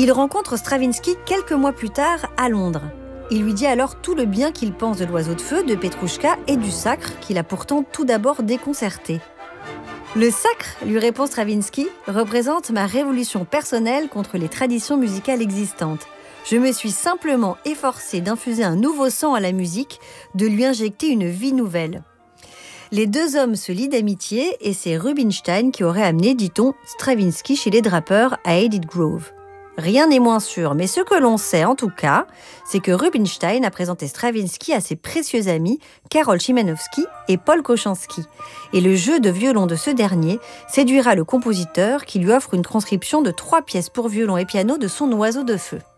Il rencontre Stravinsky quelques mois plus tard à Londres. Il lui dit alors tout le bien qu'il pense de l'oiseau de feu, de Petrouchka et du sacre qu'il a pourtant tout d'abord déconcerté. Le sacre, lui répond Stravinsky, représente ma révolution personnelle contre les traditions musicales existantes. Je me suis simplement efforcé d'infuser un nouveau sang à la musique, de lui injecter une vie nouvelle. Les deux hommes se lient d'amitié et c'est Rubinstein qui aurait amené, dit-on, Stravinsky chez les Draper à Edith Grove. Rien n'est moins sûr, mais ce que l'on sait en tout cas, c'est que Rubinstein a présenté Stravinsky à ses précieux amis Karol Szymanowski et Paul Kochanski. Et le jeu de violon de ce dernier séduira le compositeur qui lui offre une transcription de 3 pièces pour violon et piano de son oiseau de feu.